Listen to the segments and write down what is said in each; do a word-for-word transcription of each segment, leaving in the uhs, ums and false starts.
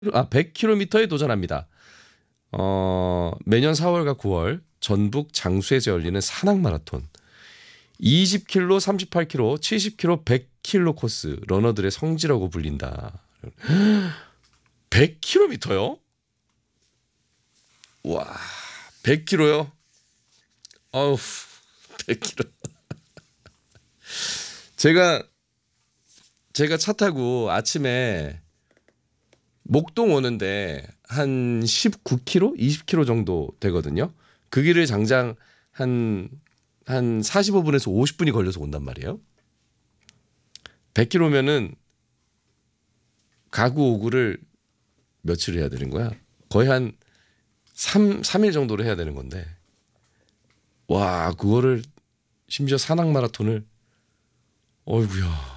아, 백 킬로미터에 도전합니다. 어, 매년 사월과 구월 전북 장수에서 열리는 산악 마라톤. 이십 킬로미터, 삼십팔 킬로미터, 칠십 킬로미터, 백 킬로미터 코스. 러너들의 성지라고 불린다. 백 킬로미터요? 와, 백 킬로미터요? 어우, 백 킬로미터. 제가 제가 차 타고 아침에 목동 오는데 한 십구 킬로미터, 이십 킬로미터 정도 되거든요. 그 길을 장장 한, 한 사십오 분에서 오십 분이 걸려서 온단 말이에요. 백 킬로미터면은 가구 오구를 며칠 해야 되는 거야? 거의 한 삼, 삼 일 정도로 해야 되는 건데. 와, 그거를 심지어 산악 마라톤을 어이구야.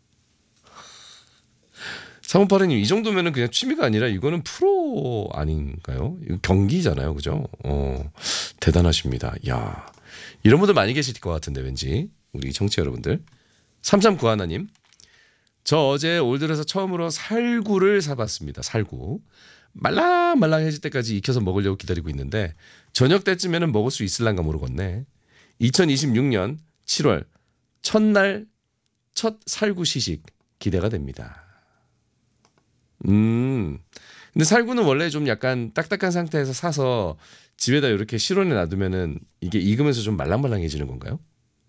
삼오팔이님 이 정도면은 그냥 취미가 아니라 이거는 프로 아닌가요? 이거 경기잖아요, 그죠? 어, 대단하십니다. 야, 이런 분들 많이 계실 것 같은데 왠지 우리 청취자 여러분들. 삼삼구하나님, 저 어제 올드에서 처음으로 살구를 사봤습니다. 살구. 말랑말랑해질 때까지 익혀서 먹으려고 기다리고 있는데 저녁 때쯤에는 먹을 수 있을란가 모르겠네. 이천이십육 년 칠월 첫날 첫 살구 시식 기대가 됩니다. 음. 근데 살구는 원래 좀 약간 딱딱한 상태에서 사서 집에다 이렇게 실온에 놔두면은 이게 익으면서 좀 말랑말랑해지는 건가요?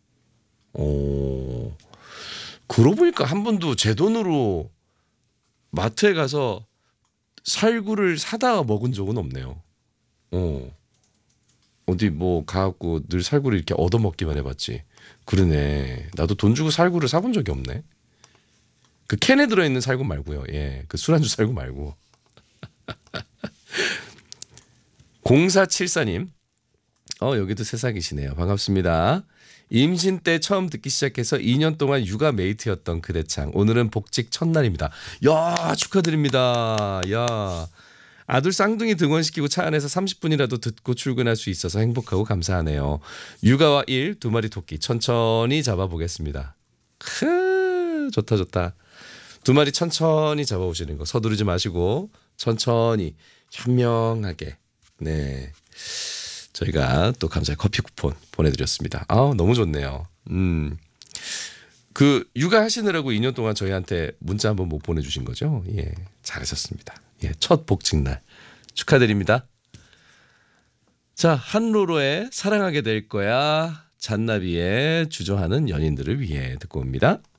오. 그러고 보니까 한 번도 제 돈으로 마트에 가서 살구를 사다가 먹은 적은 없네요. 어. 어디 뭐 가갖고 늘 살구를 이렇게 얻어 먹기만 해봤지. 그러네. 나도 돈 주고 살구를 사본 적이 없네. 그 캔에 들어있는 살구 말고요. 예, 그 술안주 살구 말고. 공사칠사님, 어 여기도 새싹이시네요. 반갑습니다. 임신 때 처음 듣기 시작해서 이 년 동안 육아 메이트였던 그대창. 오늘은 복직 첫날입니다. 야, 축하드립니다. 야, 아들 쌍둥이 등원시키고 차 안에서 삼십 분이라도 듣고 출근할 수 있어서 행복하고 감사하네요. 육아와 일 두 마리 토끼 천천히 잡아보겠습니다. 크, 좋다 좋다. 두 마리 천천히 잡아오시는 거 서두르지 마시고 천천히 현명하게. 네, 저희가 또 감사의 커피 쿠폰 보내드렸습니다. 아, 너무 좋네요. 음, 그 육아 하시느라고 이 년 동안 저희한테 문자 한번 못 보내주신 거죠? 예, 잘하셨습니다. 예, 첫 복직날 축하드립니다. 자, 한로로의 사랑하게 될 거야, 잔나비의 주저하는 연인들을 위해 듣고 옵니다.